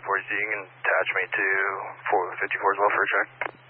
140, so you can attach me to 454 as well for a check.